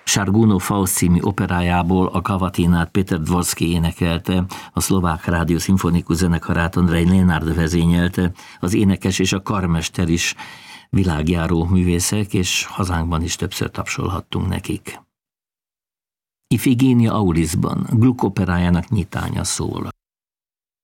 Sarguno Faust című operájából a Cavatinát Péter Dvorsky énekelte, a Szlovák Rádió Szimfonikus Zenekarát Andrej Lénárd vezényelte, az énekes és a karmester is világjáró művészek, és hazánkban is többször tapsolhattunk nekik. Ifigénia Aulisban Gluck operájának nyitánya szól.